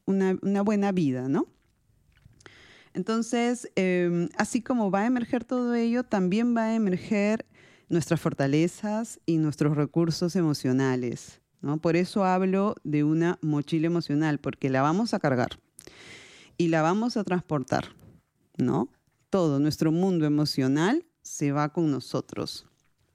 una buena vida, ¿no? Entonces, así como va a emerger todo ello, también va a emerger nuestras fortalezas y nuestros recursos emocionales, ¿no? Por eso hablo de una mochila emocional, porque la vamos a cargar y la vamos a transportar, ¿no? Todo nuestro mundo emocional se va con nosotros.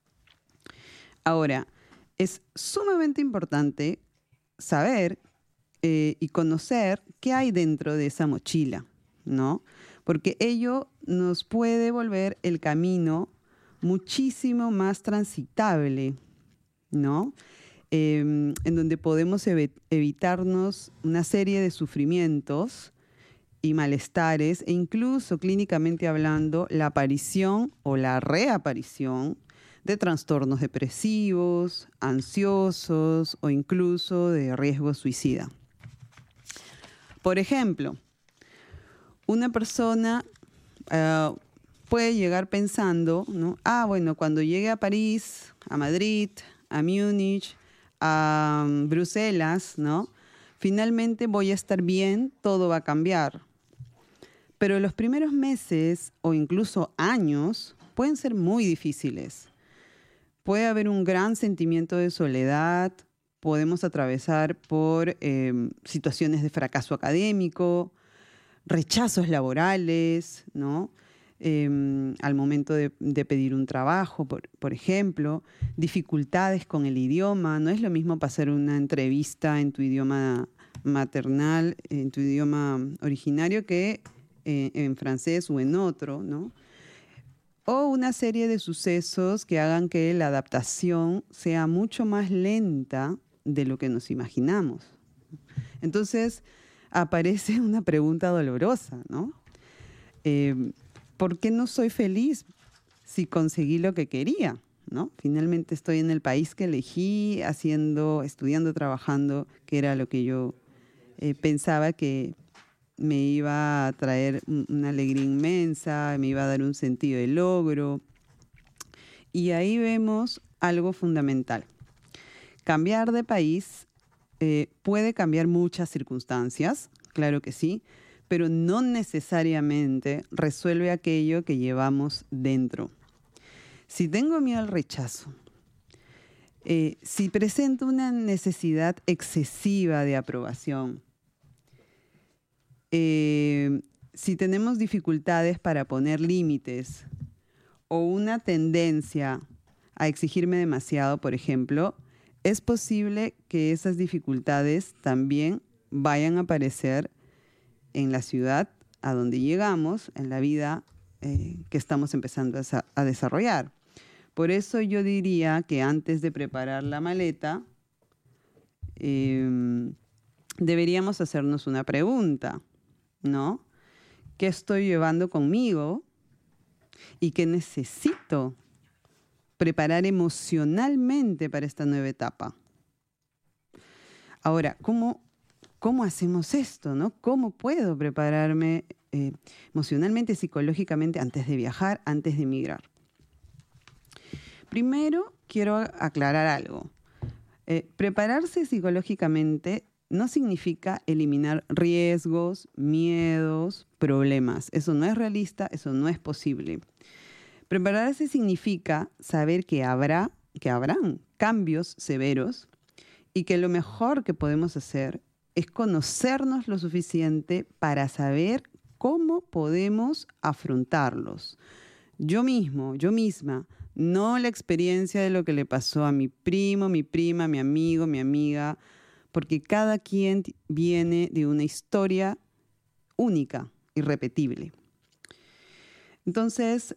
Ahora, es sumamente importante saber y conocer qué hay dentro de esa mochila, ¿no? Porque ello nos puede volver el camino muchísimo más transitable, ¿no? En donde podemos evitarnos una serie de sufrimientos y malestares e incluso clínicamente hablando la aparición o la reaparición de trastornos depresivos, ansiosos o incluso de riesgo suicida. Por ejemplo, una persona puede llegar pensando, ¿no? Bueno, cuando llegue a París, a Madrid, a Múnich, a Bruselas, ¿no? Finalmente voy a estar bien, todo va a cambiar. Pero los primeros meses o incluso años pueden ser muy difíciles. Puede haber un gran sentimiento de soledad, podemos atravesar por situaciones de fracaso académico, rechazos laborales, ¿no? Al momento de pedir un trabajo, por ejemplo, dificultades con el idioma. No es lo mismo pasar una entrevista en tu idioma maternal, en tu idioma originario, que en francés o en otro, ¿no? O una serie de sucesos que hagan que la adaptación sea mucho más lenta de lo que nos imaginamos. Entonces aparece una pregunta dolorosa, ¿no? ¿Por qué no soy feliz si conseguí lo que quería? ¿No? Finalmente estoy en el país que elegí, estudiando, trabajando, que era lo que yo pensaba que me iba a traer una alegría inmensa, me iba a dar un sentido de logro. Y ahí vemos algo fundamental. Cambiar de país puede cambiar muchas circunstancias, claro que sí, pero no necesariamente resuelve aquello que llevamos dentro. Si tengo miedo al rechazo, si presento una necesidad excesiva de aprobación, si tenemos dificultades para poner límites o una tendencia a exigirme demasiado, por ejemplo, es posible que esas dificultades también vayan a aparecer en la ciudad a donde llegamos, en la vida que estamos empezando a desarrollar. Por eso yo diría que antes de preparar la maleta, deberíamos hacernos una pregunta, ¿no? ¿Qué estoy llevando conmigo y qué necesito preparar emocionalmente para esta nueva etapa? Ahora, ¿cómo hacemos esto, no? ¿Cómo puedo prepararme emocionalmente, psicológicamente antes de viajar, antes de emigrar? Primero, quiero aclarar algo. Prepararse psicológicamente no significa eliminar riesgos, miedos, problemas. Eso no es realista, eso no es posible. Prepararse significa saber que habrán cambios severos y que lo mejor que podemos hacer es conocernos lo suficiente para saber cómo podemos afrontarlos. Yo mismo, yo misma, no la experiencia de lo que le pasó a mi primo, mi prima, mi amigo, mi amiga, porque cada quien viene de una historia única, irrepetible. Entonces,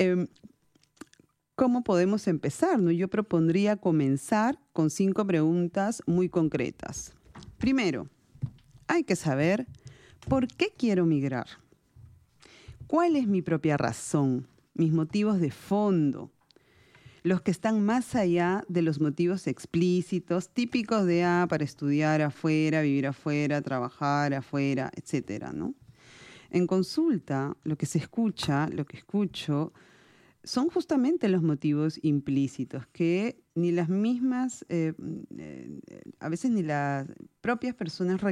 ¿cómo podemos empezar? ¿No? Yo propondría comenzar con 5 preguntas muy concretas. Primero, hay que saber por qué quiero migrar. ¿Cuál es mi propia razón? Mis motivos de fondo. Los que están más allá de los motivos explícitos, típicos de para estudiar afuera, vivir afuera, trabajar afuera, etcétera, ¿no? En consulta, lo que se escucha, lo que escucho, son justamente los motivos implícitos que ni las mismas, a veces ni las propias personas